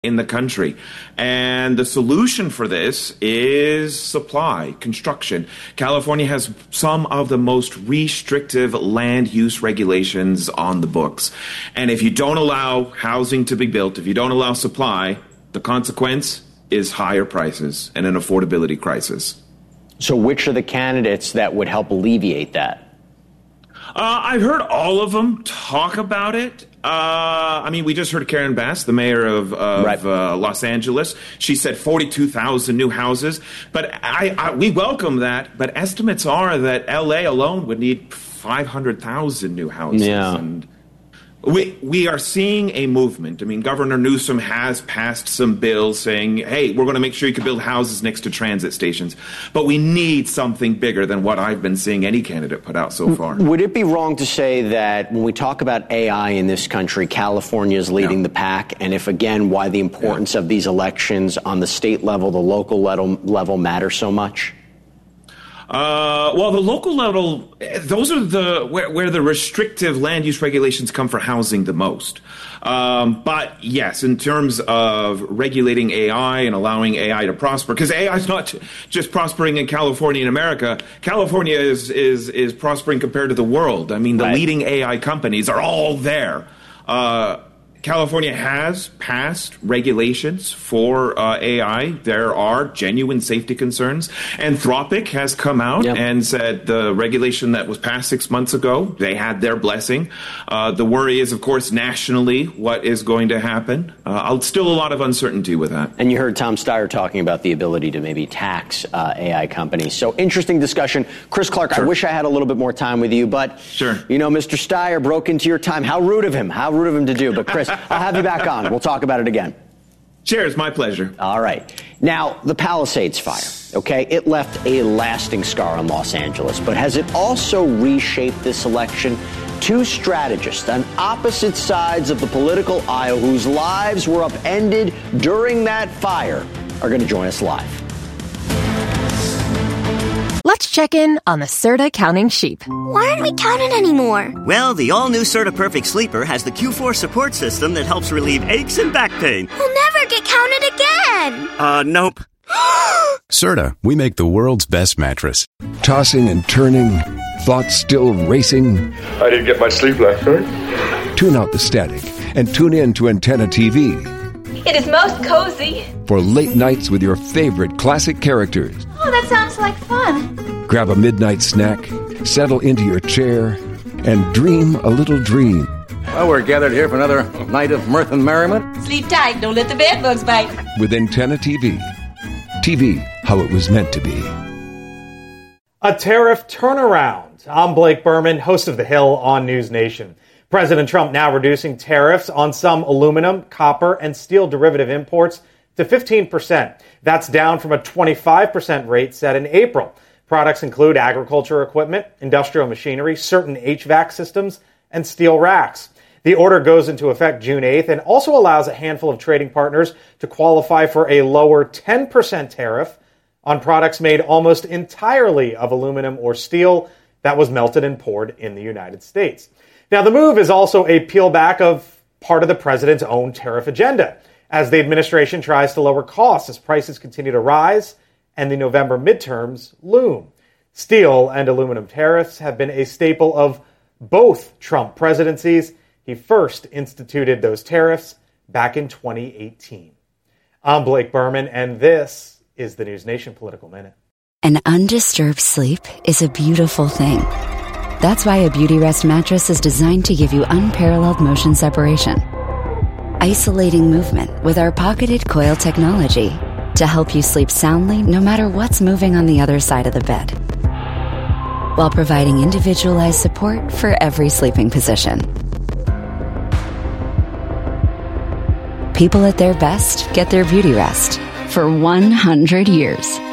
in the country. And the solution for this is supply, construction. California has some of the most restrictive land use regulations on the books. And if you don't allow housing to be built, if you don't allow supply, the consequence is higher prices and an affordability crisis. So which are the candidates that would help alleviate that? I've heard all of them talk about it. We just heard Karen Bass, the mayor of Los Angeles. She said 42,000 new houses. But we welcome that. But estimates are that L.A. alone would need 500,000 new houses. Yeah. And we are seeing a movement. I mean, Governor Newsom has passed some bills saying, hey, we're going to make sure you can build houses next to transit stations. But we need something bigger than what I've been seeing any candidate put out so far. Would it be wrong to say that when we talk about AI in this country, California is leading the pack? And if, again, why the importance of these elections on the state level, the local level matter so much? The local level, those are where the restrictive land use regulations come for housing the most. But yes, in terms of regulating AI and allowing AI to prosper, because AI is not just prospering in California and America. California is prospering compared to the world. I mean, the leading AI companies are all there. California has passed regulations for AI. There are genuine safety concerns. Anthropic has come out and said the regulation that was passed 6 months ago, they had their blessing. The worry is, of course, nationally, what is going to happen. Still a lot of uncertainty with that. And you heard Tom Steyer talking about the ability to maybe tax AI companies. So interesting discussion. Chris Clark, I wish I had a little bit more time with you, but, you know, Mr. Steyer broke into your time. How rude of him to do. But, Chris, I'll have you back on. We'll talk about it again. Cheers, my pleasure. All right. Now, the Palisades fire, okay, it left a lasting scar on Los Angeles, but has it also reshaped this election? Two strategists on opposite sides of the political aisle whose lives were upended during that fire are going to join us live. Let's check in on the Serta counting sheep. Why aren't we counting anymore? Well, the all-new Serta Perfect Sleeper has the Q4 support system that helps relieve aches and back pain. We'll never get counted again. Nope. Serta, we make the world's best mattress. Tossing and turning, thoughts still racing. I didn't get my sleep last night. Tune out the static and tune in to Antenna TV. It is most cozy. For late nights with your favorite classic characters. Oh, that sounds like fun. Grab a midnight snack, settle into your chair, and dream a little dream. Well, we're gathered here for another night of mirth and merriment. Sleep tight, don't let the bed bugs bite. With Antenna TV. TV, how it was meant to be. A tariff turnaround. I'm Blake Berman, host of The Hill on News Nation. President Trump now reducing tariffs on some aluminum, copper, and steel derivative imports to 15%. That's down from a 25% rate set in April. Products include agriculture equipment, industrial machinery, certain HVAC systems, and steel racks. The order goes into effect June 8th and also allows a handful of trading partners to qualify for a lower 10% tariff on products made almost entirely of aluminum or steel that was melted and poured in the United States. Now, the move is also a peel back of part of the president's own tariff agenda, as the administration tries to lower costs as prices continue to rise and the November midterms loom. Steel and aluminum tariffs have been a staple of both Trump presidencies. He first instituted those tariffs back in 2018. I'm Blake Berman, and this is the News Nation Political Minute. An undisturbed sleep is a beautiful thing. That's why a Beautyrest mattress is designed to give you unparalleled motion separation. Isolating movement with our pocketed coil technology to help you sleep soundly no matter what's moving on the other side of the bed, while providing individualized support for every sleeping position. People at their best get their Beautyrest for 100 years.